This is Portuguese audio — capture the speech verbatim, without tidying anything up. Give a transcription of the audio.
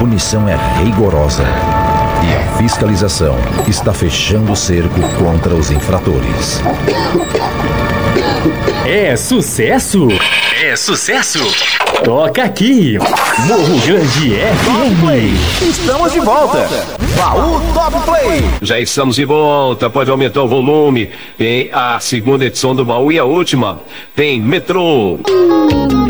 punição é rigorosa e a fiscalização está fechando o cerco contra os infratores. É sucesso! É sucesso! Toca aqui! Morro Grande F M! Estamos de volta! Baú Top Play! Já estamos de volta, pode aumentar o volume. Tem a segunda edição do Baú e a última. Tem Metrô.